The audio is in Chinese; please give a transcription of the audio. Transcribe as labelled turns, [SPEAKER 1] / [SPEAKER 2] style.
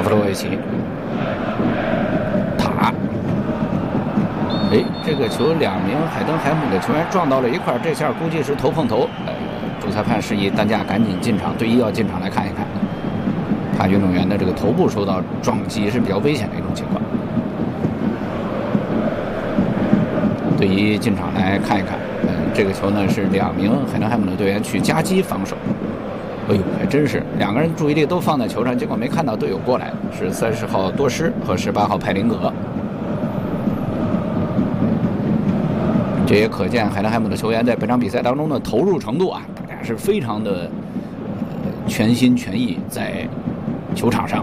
[SPEAKER 1] 弗洛维奇，塔。哎，这个球2名海登海姆的球员撞到了一块，这下估计是头碰头。主裁判示意担架赶紧进场，队医要进场来看一看，怕运动员的这个头部受到撞击是比较危险的一种情况。队医进场来看一看，这个球呢是2名海登海姆的队员去夹击防守。哎呦，还真是2个人注意力都放在球上，结果没看到队友过来，是30号多施和18号派林格。这也可见海登海姆的球员在本场比赛当中的投入程度啊，大家是非常的全心全意在球场上。